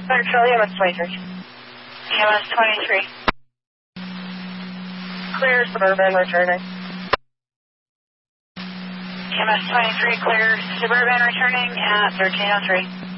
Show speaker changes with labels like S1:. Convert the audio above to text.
S1: Control EMS 23.
S2: EMS 23.
S1: Clear Suburban returning.
S2: EMS 23 clear Suburban returning at 1303.